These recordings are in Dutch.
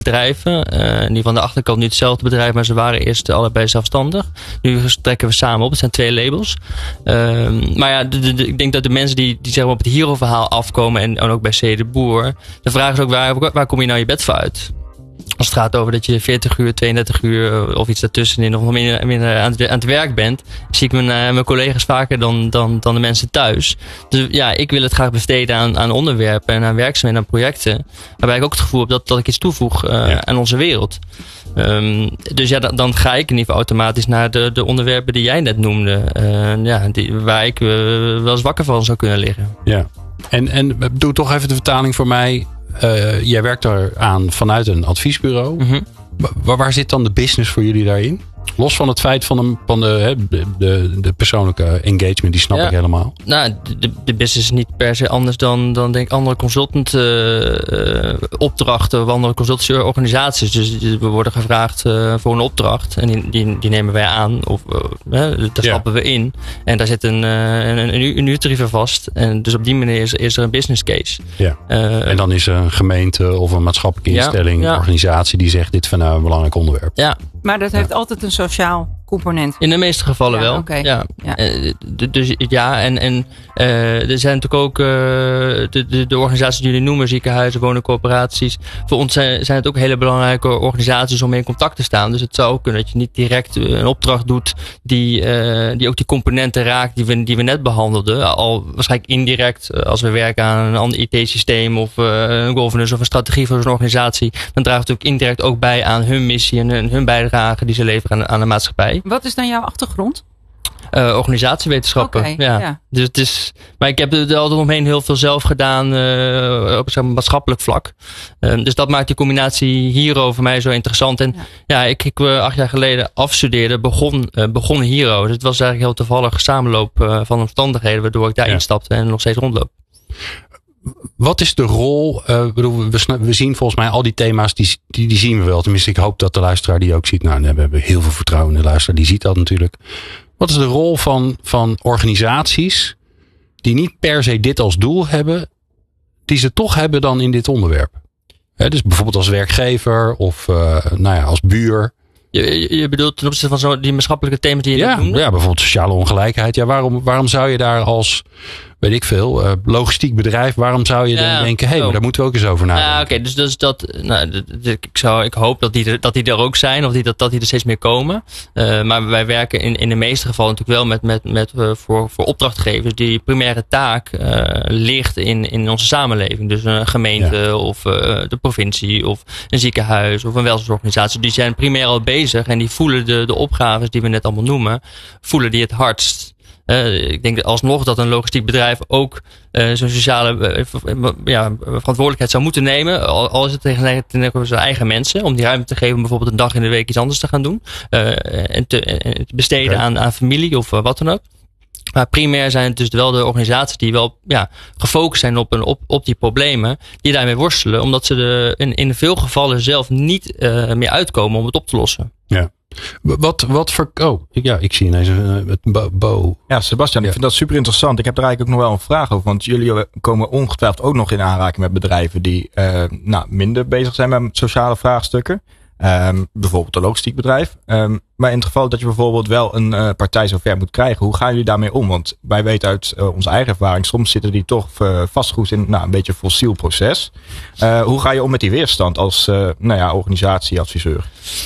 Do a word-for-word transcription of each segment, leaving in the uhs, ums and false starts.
bedrijven. Uh, die van de achterkant nu hetzelfde bedrijf, maar ze waren eerst allebei zelfstandig. Nu trekken we samen op. Het zijn twee labels. Uh, maar ja, de, de, de, ik denk dat de mensen die, die zeg maar op het Hero-verhaal afkomen en, en ook bij C. de Boer, de vraag is ook waar, waar kom je nou je bed voor uit? Als het gaat over dat je veertig uur, tweeëndertig uur of iets daartussenin nog minder, minder aan, het, aan het werk bent, zie ik mijn, uh, mijn collega's vaker dan, dan, dan de mensen thuis. Dus ja, ik wil het graag besteden aan, aan onderwerpen en aan werkzaamheden, aan projecten. Waarbij ik ook het gevoel heb dat, dat ik iets toevoeg uh, ja. aan onze wereld. Um, dus ja, dan, dan ga ik in ieder geval automatisch naar de, de onderwerpen die jij net noemde. Uh, ja, die, waar ik uh, wel eens wakker van zou kunnen liggen. Ja, en, en doe toch even de vertaling voor mij. Uh, jij werkt er aan vanuit een adviesbureau. Mm-hmm. Waar, waar zit dan de business voor jullie daarin? Los van het feit van, een, van de, de, de persoonlijke engagement, die snap ja. ik helemaal. Nou, de, de business is niet per se anders dan, dan denk ik andere consultant uh, uh, opdrachten of andere consultancyorganisaties. Dus we worden gevraagd uh, voor een opdracht en die, die, die nemen wij aan of uh, daar ja. stappen we in. En daar zit een, uh, een, een, een uurtarief vast. En dus op die manier is, is er een business case. Ja. Uh, en dan is er een gemeente of een maatschappelijke instelling, ja, ja. organisatie die zegt dit is nou een belangrijk onderwerp. Ja. Maar dat heeft ja. altijd een sociaal component. In de meeste gevallen ja, wel. Okay. Ja. Ja. Uh, dus ja, en, en uh, er zijn natuurlijk ook uh, de, de, de organisaties die jullie noemen, ziekenhuizen, woningcorporaties. Voor ons zijn, zijn het ook hele belangrijke organisaties om mee in contact te staan. Dus het zou ook kunnen dat je niet direct een opdracht doet die, uh, die ook die componenten raakt die we, die we net behandelden. Al waarschijnlijk indirect, als we werken aan een ander I T-systeem of uh, een governance of een strategie voor zo'n organisatie, dan draagt het ook indirect ook bij aan hun missie en hun, hun bijdrage die ze leveren aan, aan de maatschappij. Wat is dan jouw achtergrond? Uh, organisatiewetenschappen. Okay, ja. ja. Dus het is, maar ik heb er altijd omheen heel veel zelf gedaan uh, op zeg maar, maatschappelijk vlak. Uh, dus dat maakt die combinatie Hero voor mij zo interessant. En ja, ja ik, ik uh, acht jaar geleden afstudeerde, begon, uh, begon Hero. Dus het was eigenlijk heel toevallig samenloop uh, van omstandigheden waardoor ik daar ja. instapte en nog steeds rondloop. Wat is de rol? Uh, bedoel, we, we zien volgens mij al die thema's, die, die, die zien we wel. Tenminste, ik hoop dat de luisteraar die ook ziet. Nou, we hebben heel veel vertrouwen in de luisteraar, die ziet dat natuurlijk. Wat is de rol van, van organisaties die niet per se dit als doel hebben, die ze toch hebben dan in dit onderwerp? He, dus bijvoorbeeld als werkgever of uh, nou ja, als buur. Je, je bedoelt ten opzichte van zo die maatschappelijke thema's die je ja, noemde? Ja, bijvoorbeeld sociale ongelijkheid. Ja, waarom, waarom zou je daar als, weet ik veel, uh, logistiek bedrijf, waarom zou je ja, dan denken, hé, hey, maar daar moeten we ook eens over nadenken. Ja, oké, okay, dus, dus dat, nou, ik, zou, ik hoop dat die, er, dat die er ook zijn, of die, dat, dat die er steeds meer komen. Uh, maar wij werken in, in de meeste gevallen natuurlijk wel met, met, met uh, voor, voor opdrachtgevers die primaire taak uh, ligt in, in onze samenleving. Dus een gemeente ja. of uh, de provincie of een ziekenhuis of een welzijnsorganisatie. Die zijn primair al bezig en die voelen de, de opgaves die we net allemaal noemen, voelen die het hardst. Uh, ik denk alsnog dat een logistiek bedrijf ook uh, zo'n sociale uh, ja, verantwoordelijkheid zou moeten nemen. Al, al is het tegen, tegen zijn eigen mensen. Om die ruimte te geven om bijvoorbeeld een dag in de week iets anders te gaan doen. Uh, en, te, en te besteden okay. aan, aan familie of uh, wat dan ook. Maar primair zijn het dus wel de organisaties die wel ja, gefocust zijn op, een, op, op die problemen. Die daarmee worstelen. Omdat ze er in, in veel gevallen zelf niet uh, meer uitkomen om het op te lossen. Ja. Wat, wat voor... Oh, ja, ik zie ineens een bo, bo. Ja, Sebastian, ja. ik vind dat super interessant. Ik heb er eigenlijk ook nog wel een vraag over. Want jullie komen ongetwijfeld ook nog in aanraking met bedrijven die uh, nou, minder bezig zijn met sociale vraagstukken. Um, bijvoorbeeld een logistiek bedrijf. Um, maar in het geval dat je bijvoorbeeld wel een uh, partij zover moet krijgen, hoe gaan jullie daarmee om? Want wij weten uit uh, onze eigen ervaring, soms zitten die toch uh, vastgeroest in nou, een beetje een fossiel proces. Uh, hoe ga je om met die weerstand als uh, nou ja, organisatie-adviseur?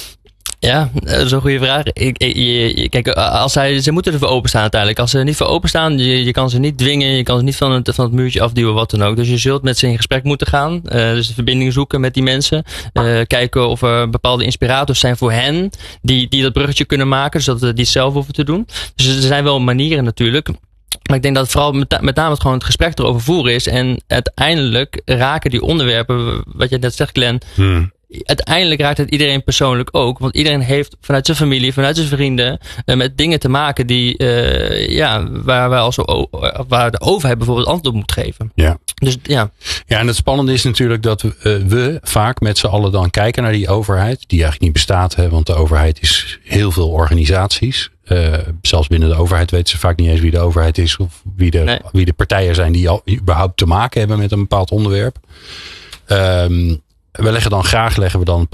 Ja, dat is een goede vraag. Ik, ik, kijk, als zij, ze moeten ervoor openstaan uiteindelijk. Als ze er niet voor openstaan, je, je kan ze niet dwingen. Je kan ze niet van het, van het muurtje afduwen, wat dan ook. Dus je zult met ze in gesprek moeten gaan. Uh, dus de verbinding zoeken met die mensen. Uh, kijken of er bepaalde inspirators zijn voor hen. Die, die dat bruggetje kunnen maken. Zodat die het zelf hoeven te doen. Dus er zijn wel manieren natuurlijk. Maar ik denk dat het vooral met, met name het gewoon het gesprek erover voeren is. En uiteindelijk raken die onderwerpen, wat je net zegt, Glenn. Hmm. Uiteindelijk raakt het iedereen persoonlijk ook. Want iedereen heeft vanuit zijn familie, vanuit zijn vrienden, uh, met dingen te maken die, uh, ja, waar, waar, als, waar de overheid bijvoorbeeld antwoord op moet geven. Ja. Dus ja. Ja, en het spannende is natuurlijk dat we, uh, we vaak met z'n allen dan kijken naar die overheid. Die eigenlijk niet bestaat, hè, want de overheid is heel veel organisaties. Uh, zelfs binnen de overheid weten ze vaak niet eens wie de overheid is. Of wie de, nee. wie de partijen zijn die al überhaupt te maken hebben met een bepaald onderwerp. Um, we leggen dan graag leggen we dan